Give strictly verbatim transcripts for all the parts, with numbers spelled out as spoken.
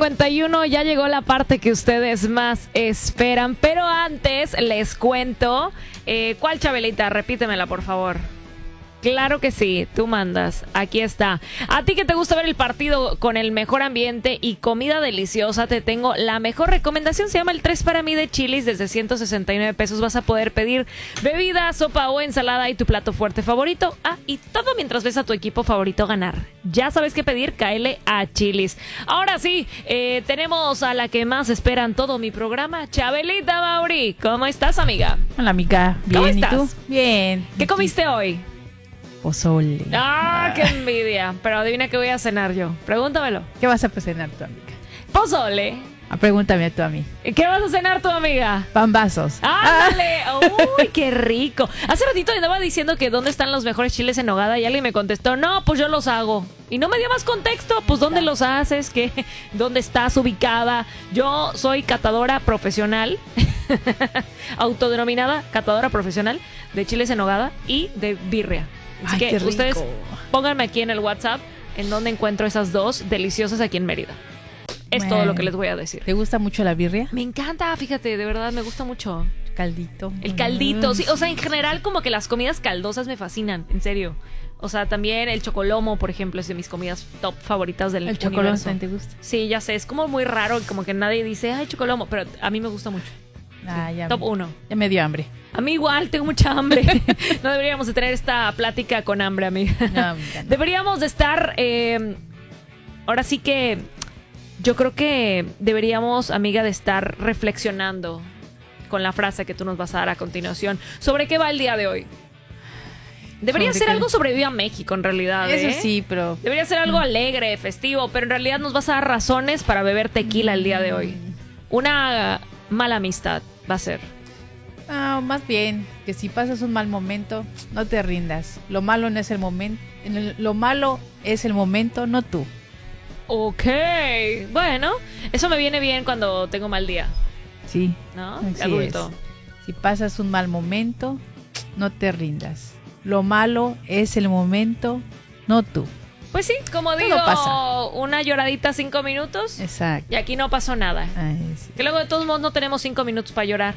cincuenta y uno, ya llegó la parte que ustedes más esperan. Pero antes les cuento, eh, ¿cuál Chabelita? Repítemela, por favor. Claro que sí, tú mandas. Aquí está. A ti que te gusta ver el partido con el mejor ambiente y comida deliciosa, te tengo la mejor recomendación. Se llama el tres para mí de Chili's. Desde ciento sesenta y nueve pesos vas a poder pedir bebida, sopa o ensalada y tu plato fuerte favorito. Ah, y todo mientras ves a tu equipo favorito ganar. Ya sabes qué pedir, cáele a Chili's. Ahora sí, eh, tenemos a la que más esperan todo mi programa, Chabelita Mauri. ¿Cómo estás, amiga? Hola, amiga. Bien, ¿Cómo ¿y estás? tú? Bien. ¿Qué comiste hoy? Pozole. ¡Ah, qué envidia! Pero adivina qué voy a cenar yo. Pregúntamelo. ¿Qué vas a cenar tu amiga? Pozole. Ah, pregúntame a tu amiga. ¿Qué vas a cenar tu amiga? Pambazos. ¡Ándale! ¡Uy, qué rico! Hace ratito andaba diciendo que dónde están los mejores chiles en nogada y alguien me contestó, no, pues yo los hago. Y no me dio más contexto, pues ¿dónde los haces? ¿Qué? ¿Dónde estás ubicada? Yo soy catadora profesional, autodenominada catadora profesional de chiles en nogada y de birria. Así Ay, que qué rico. ustedes pónganme aquí en el WhatsApp en donde encuentro esas dos deliciosas aquí en Mérida. Es Bueno. todo lo que les voy a decir. ¿Te gusta mucho la birria? Me encanta, fíjate, de verdad me gusta mucho. Caldito. El caldito, Mm. sí, o sea, en general como que las comidas caldosas me fascinan, en serio. O sea, también el chocolomo, por ejemplo, es de mis comidas top favoritas del El chocolate universo. también te gusta. Sí, ya sé, es como muy raro, como que nadie dice, ay, chocolomo, pero a mí me gusta mucho. Ah, ya Top me- uno. Ya me dio hambre. A mí igual, tengo mucha hambre. No deberíamos de tener esta plática con hambre, amiga. No, amiga, no. Deberíamos de estar, eh, ahora sí que, yo creo que deberíamos, amiga, de estar reflexionando con la frase que tú nos vas a dar a continuación. ¿Sobre qué va el día de hoy? Debería ¿Sobre ser qué? algo sobre Viva México, en realidad. ¿eh? Eso sí, pero... Debería ser algo alegre, festivo, pero en realidad nos vas a dar razones para beber tequila el día de hoy. Una mala amistad va a ser. Ah, más bien, que si pasas un mal momento, no te rindas. Lo malo no es el momento. Lo malo es el momento, no tú. Ok, bueno, eso me viene bien cuando tengo mal día, Sí. ¿no? Así Adulto. es. Si pasas un mal momento, no te rindas. Lo malo es el momento, no tú. Pues sí, como Todo digo, pasa. una lloradita cinco minutos Exacto. y aquí no pasó nada. Ay, sí. Que luego de todos modos no tenemos cinco minutos para llorar.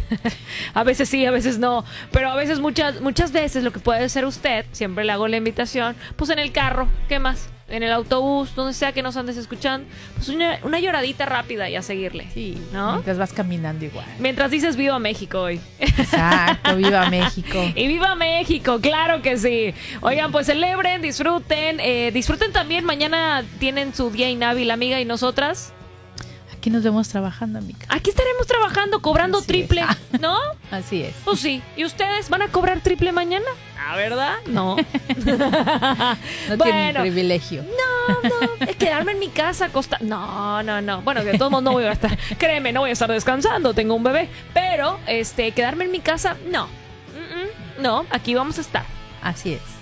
A veces sí, a veces no. Pero a veces, muchas, muchas veces lo que puede ser usted, siempre le hago la invitación, pues en el carro, ¿qué más? En el autobús, donde sea que nos andes escuchando, pues una, una lloradita rápida y a seguirle. Sí, ¿no? mientras vas caminando igual. Mientras dices viva México hoy. Exacto, viva México. Y viva México, claro que sí. Oigan, pues celebren, disfruten. Eh, disfruten también, mañana tienen su día inhábil, amiga, y nosotras. Aquí nos vemos trabajando, amiga. Aquí estaremos trabajando, cobrando Así triple, es. ¿no? Así es. Pues sí. ¿Y ustedes van a cobrar triple mañana? ¿Ah, verdad? No. No tienen Bueno, privilegio. no, no. Es quedarme en mi casa costa. No, no, no. Bueno, de todos modos no voy a estar. Créeme, no voy a estar descansando. Tengo un bebé. Pero, este, quedarme en mi casa, no. Mm-mm. No, aquí vamos a estar. Así es.